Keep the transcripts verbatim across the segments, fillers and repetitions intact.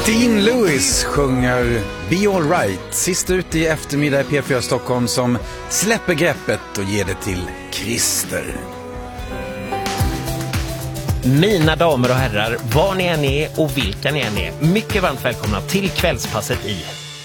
Dean Lewis sjunger Be All Right. Sist ut i eftermiddag i P fyra Stockholm som släpper greppet och ger det till Christer. Mina damer och herrar, var ni än är och vilka ni än är, mycket varmt välkomna till kvällspasset i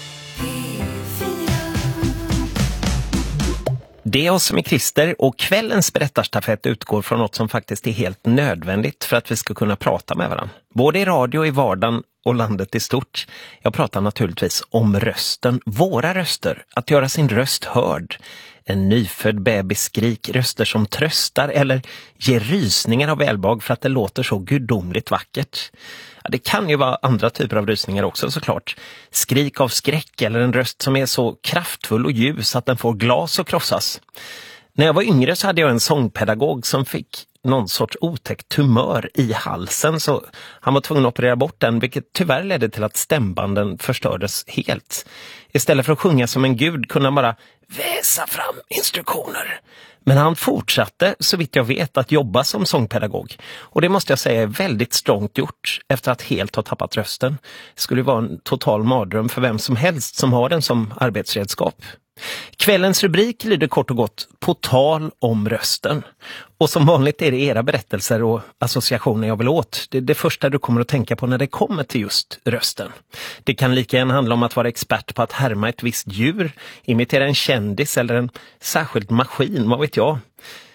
Det är oss som är Christer, och kvällens berättarstafett utgår från något som faktiskt är helt nödvändigt för att vi ska kunna prata med varandra. Både i radio, i vardagen och landet i stort. Jag pratar naturligtvis om rösten, våra röster, att göra sin röst hörd. En nyfödd bebisskrik, röster som tröstar eller ger rysningar av välbehag för att det låter så gudomligt vackert. Ja, det kan ju vara andra typer av rysningar också såklart. Skrik av skräck eller en röst som är så kraftfull och ljus att den får glas och krossas. När jag var yngre så hade jag en sångpedagog som fick någon sorts otäckt tumör i halsen, så han var tvungen att operera bort den, vilket tyvärr ledde till att stämbanden förstördes helt. Istället för att sjunga som en gud kunde han bara väsa fram instruktioner. Men han fortsatte, så vitt jag vet, att jobba som sångpedagog. Och det måste jag säga är väldigt strångt gjort efter att helt ha tappat rösten. Det skulle vara en total mardröm för vem som helst som har den som arbetsredskap. Kvällens rubrik lyder kort och gott På tal om rösten. Och som vanligt är det era berättelser och associationer jag vill åt. Det är det första du kommer att tänka på när det kommer till just rösten. Det kan lika gärna handla om att vara expert på att härma ett visst djur, imitera en kändis eller en särskild maskin, vad vet jag.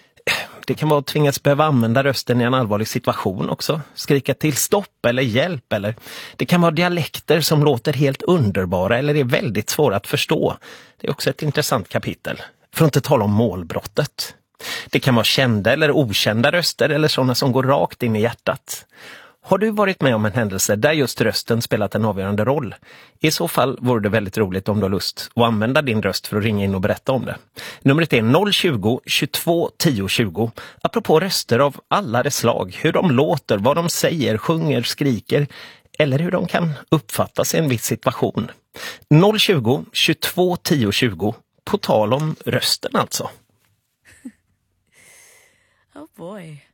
Det kan vara att tvingas behöva använda rösten i en allvarlig situation också. Skrika till stopp eller hjälp, eller det kan vara dialekter som låter helt underbara eller är väldigt svåra att förstå. Det är också ett intressant kapitel. För att inte tala om målbrottet. Det kan vara kända eller okända röster eller sådana som går rakt in i hjärtat. Har du varit med om en händelse där just rösten spelat en avgörande roll? I så fall vore det väldigt roligt om du har lust att använda din röst för att ringa in och berätta om det. Numret är noll tjugo, tjugotvå, tio, tjugo. Apropå röster av alla dess slag. Hur de låter, vad de säger, sjunger, skriker. Eller hur de kan uppfattas i en viss situation. noll tjugo, tjugotvå, tio, tjugo. På tal om rösten alltså. Oh boy.